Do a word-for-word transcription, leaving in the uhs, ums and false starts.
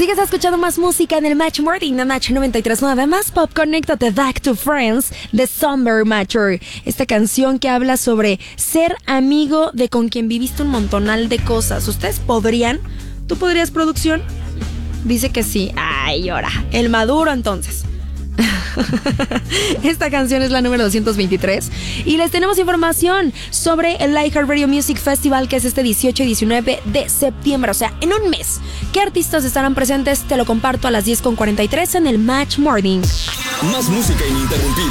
Sigues escuchando más música en el Match Morning de Match noventa y tres punto nueve. Más pop, conéctate Back to Friends de Summer Matter. Esta canción que habla sobre ser amigo de con quien viviste un montonal de cosas. ¿Ustedes podrían? ¿Tú podrías, producción? Dice que sí. Ay, llora. El maduro, entonces. Esta canción es la número doscientos veintitrés y les tenemos información sobre el iHeartRadio Music Festival, que es este dieciocho y diecinueve de septiembre, o sea, en un mes. ¿Qué artistas estarán presentes? Te lo comparto a las diez con cuarenta y tres en el Match Morning. Más música ininterrumpida.